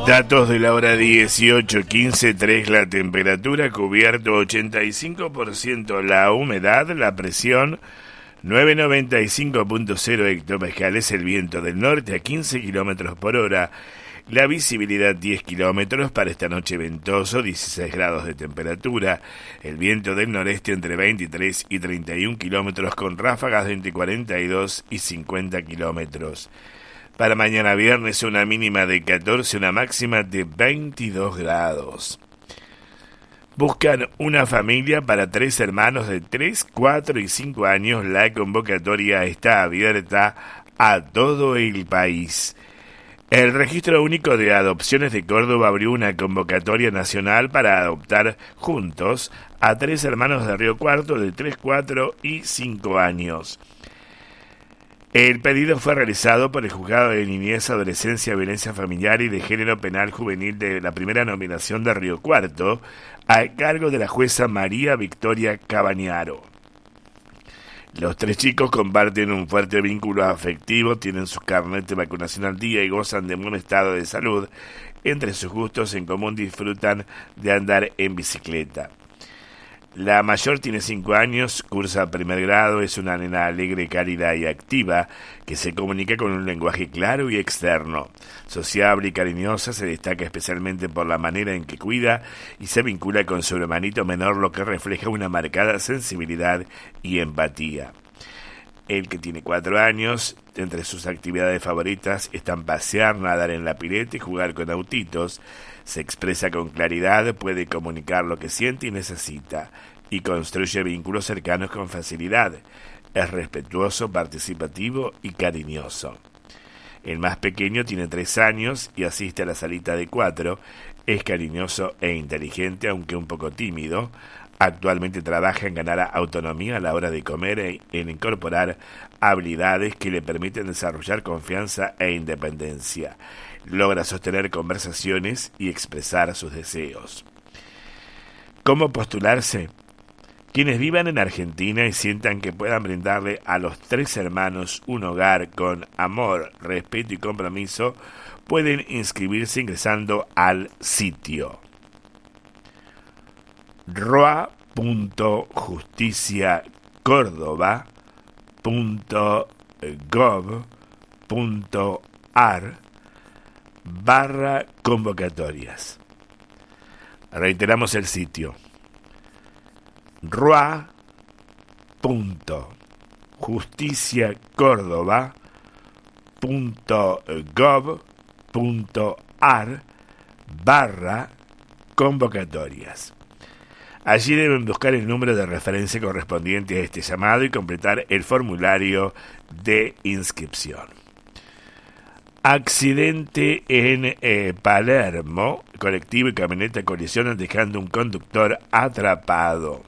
Datos de la hora 18:15, la temperatura, cubierto 85%, la humedad, la presión 995.0 hectopascales, el viento del norte a 15 kilómetros por hora, la visibilidad 10 kilómetros, para esta noche ventoso, 16 grados de temperatura, el viento del noreste entre 23 y 31 kilómetros con ráfagas de entre 42 y 50 kilómetros. Para mañana viernes una mínima de 14, una máxima de 22 grados. Buscan una familia para 3 hermanos de 3, 4 y 5 años. La convocatoria está abierta a todo el país. El Registro Único de Adopciones de Córdoba abrió una convocatoria nacional para adoptar juntos a 3 hermanos de Río Cuarto de 3, 4 y 5 años. El pedido fue realizado por el Juzgado de Niñez, Adolescencia, Violencia Familiar y de Género Penal Juvenil de la Primera Nominación de Río Cuarto, a cargo de la jueza María Victoria Cabañaro. Los 3 chicos comparten un fuerte vínculo afectivo, tienen su carnet de vacunación al día y gozan de buen estado de salud. Entre sus gustos en común disfrutan de andar en bicicleta. La mayor tiene 5 años, cursa primer grado, es una nena alegre, cálida y activa, que se comunica con un lenguaje claro y externo. Sociable y cariñosa, se destaca especialmente por la manera en que cuida y se vincula con su hermanito menor, lo que refleja una marcada sensibilidad y empatía. El que tiene 4 años, entre sus actividades favoritas están pasear, nadar en la pileta y jugar con autitos. Se expresa con claridad, puede comunicar lo que siente y necesita, y construye vínculos cercanos con facilidad. Es respetuoso, participativo y cariñoso. El más pequeño tiene 3 años y asiste a la salita de 4. Es cariñoso e inteligente, aunque un poco tímido. Actualmente trabaja en ganar autonomía a la hora de comer e en incorporar habilidades que le permiten desarrollar confianza e independencia. Logra sostener conversaciones y expresar sus deseos. ¿Cómo postularse? Quienes vivan en Argentina y sientan que puedan brindarle a los 3 hermanos un hogar con amor, respeto y compromiso, pueden inscribirse ingresando al sitio roa.justiciacórdoba.gov.ar/convocatorias. Reiteramos el sitio roa.justiciacórdoba.gov.ar/convocatorias. Allí deben buscar el número de referencia correspondiente a este llamado y completar el formulario de inscripción. Accidente en Palermo. Colectivo y camioneta colisionan dejando un conductor atrapado.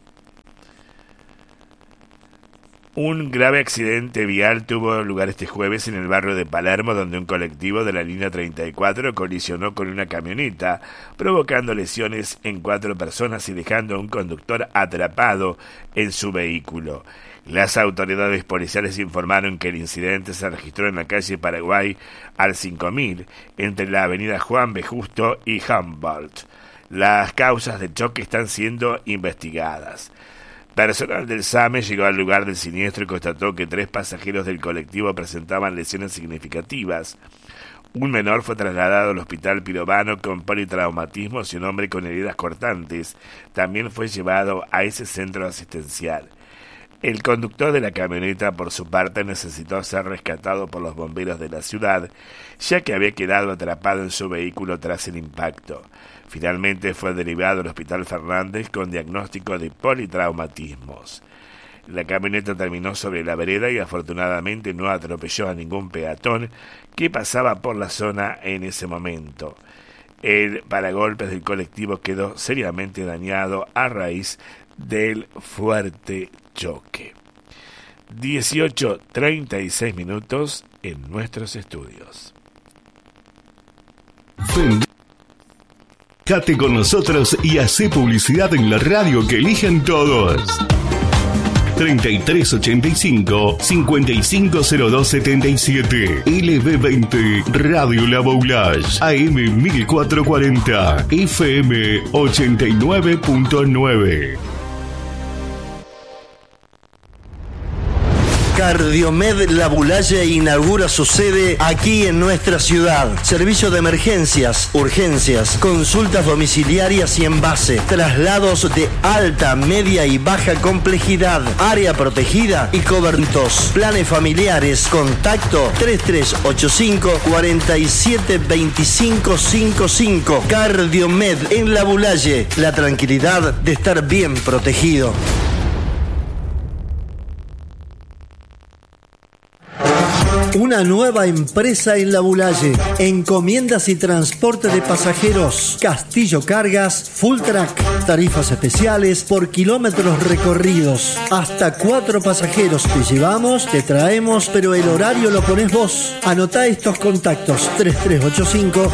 Un grave accidente vial tuvo lugar este jueves en el barrio de Palermo, donde un colectivo de la línea 34 colisionó con una camioneta, provocando lesiones en 4 personas y dejando a un conductor atrapado en su vehículo. Las autoridades policiales informaron que el incidente se registró en la calle Paraguay al 5000, entre la avenida Juan B. Justo y Humboldt. Las causas del choque están siendo investigadas. Personal del SAME llegó al lugar del siniestro y constató que 3 pasajeros del colectivo presentaban lesiones significativas. Un menor fue trasladado al hospital Pirovano con politraumatismos y un hombre con heridas cortantes también fue llevado a ese centro asistencial. El conductor de la camioneta, por su parte, necesitó ser rescatado por los bomberos de la ciudad, ya que había quedado atrapado en su vehículo tras el impacto. Finalmente fue derivado al Hospital Fernández con diagnóstico de politraumatismos. La camioneta terminó sobre la vereda y afortunadamente no atropelló a ningún peatón que pasaba por la zona en ese momento. El paragolpes del colectivo quedó seriamente dañado a raíz del fuerte choque. 18:36 en nuestros estudios. Comunicate con nosotros y hacé publicidad en la radio que eligen todos. 3385 550277. LB20 Radio La Boulage, AM 1440, FM 89.9. Cardiomed La Boulaye inaugura su sede aquí en nuestra ciudad. Servicio de emergencias, urgencias, consultas domiciliarias y en base, traslados de alta, media y baja complejidad, área protegida y cobertos, planes familiares. Contacto 3385 472555. Cardiomed en La Boulaye, la tranquilidad de estar bien protegido. Una nueva empresa en La Boulaye. Encomiendas y transporte de pasajeros. Castillo Cargas, Full Track. Tarifas especiales por kilómetros recorridos. Hasta 4 pasajeros te llevamos, te traemos, pero el horario lo pones vos. Anotá estos contactos: 3385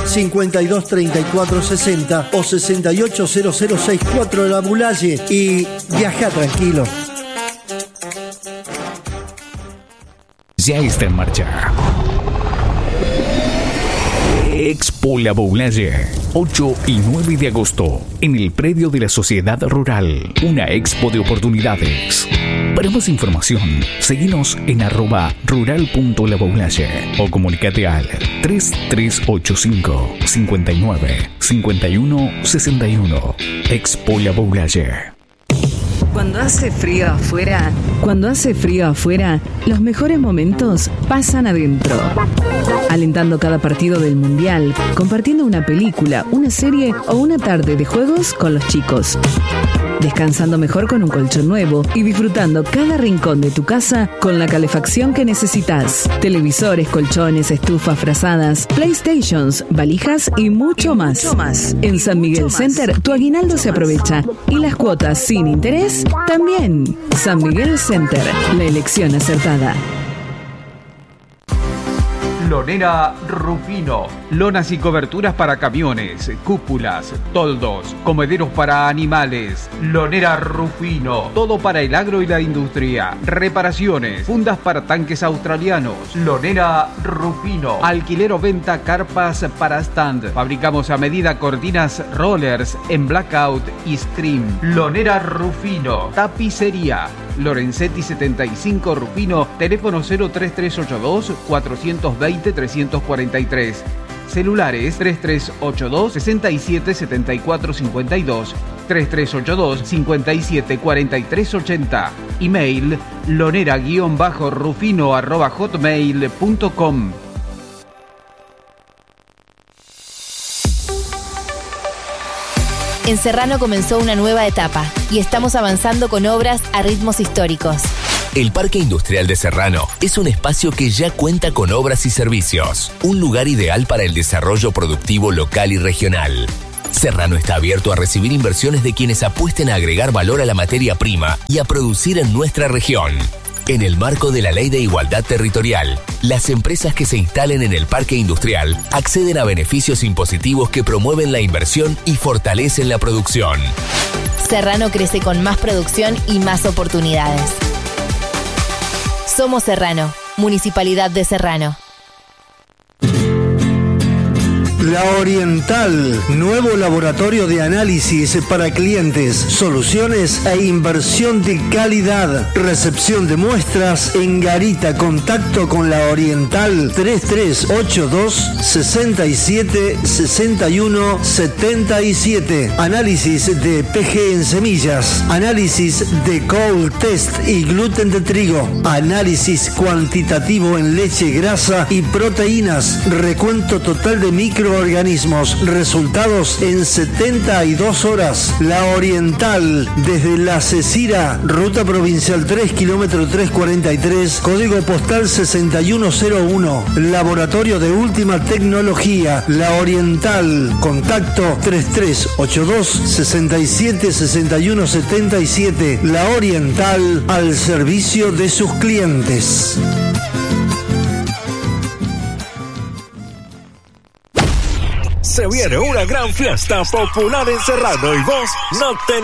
523460 o 680064 de La Boulaye y viaja tranquilo. Ya está en marcha. Expo La Boulaye, 8 y 9 de agosto, en el predio de la Sociedad Rural. Una expo de oportunidades. Para más información, seguinos en @rural.laboulaye o comunicate al 3385 59 51 61. Expo La Boulaye. Cuando hace frío afuera, los mejores momentos pasan adentro. Alentando cada partido del Mundial, compartiendo una película, una serie o una tarde de juegos con los chicos. Descansando mejor con un colchón nuevo y disfrutando cada rincón de tu casa con la calefacción que necesitas. Televisores, colchones, estufas, frazadas, PlayStations, valijas y mucho más. En San Miguel Center, tu aguinaldo se aprovecha y las cuotas sin interés también. San Miguel Center, la elección acertada. Lonera Rufino. Lonas y coberturas para camiones, cúpulas, toldos, comederos para animales. Lonera Rufino. Todo para el agro y la industria. Reparaciones, fundas para tanques australianos. Lonera Rufino. Alquiler o venta carpas para stand. Fabricamos a medida cortinas rollers en blackout y scream. Lonera Rufino. Tapicería. Lorenzetti 75 Rufino, teléfono 03382 420 343. Celulares 3382 67 74 52, 3382 57 43 80. Email lonera-rufino@hotmail.com. En Serrano comenzó una nueva etapa y estamos avanzando con obras a ritmos históricos. El Parque Industrial de Serrano es un espacio que ya cuenta con obras y servicios, un lugar ideal para el desarrollo productivo local y regional. Serrano está abierto a recibir inversiones de quienes apuesten a agregar valor a la materia prima y a producir en nuestra región. En el marco de la Ley de Igualdad Territorial, las empresas que se instalen en el parque industrial acceden a beneficios impositivos que promueven la inversión y fortalecen la producción. Serrano crece con más producción y más oportunidades. Somos Serrano, Municipalidad de Serrano. La Oriental, nuevo laboratorio de análisis para clientes, soluciones e inversión de calidad, recepción de muestras en Garita. Contacto con La Oriental 3382 67 61 77. Análisis de PG en semillas, análisis de cold test y gluten de trigo, análisis cuantitativo en leche, grasa y proteínas, recuento total de microorganismos, resultados en 72 horas. La Oriental, desde La Cecira, ruta provincial 3, kilómetro 343, código postal 6101, laboratorio de última tecnología. La Oriental, contacto 3382 67 61 77. La Oriental, al servicio de sus clientes. Se viene una gran fiesta popular en Serrano y vos no tenés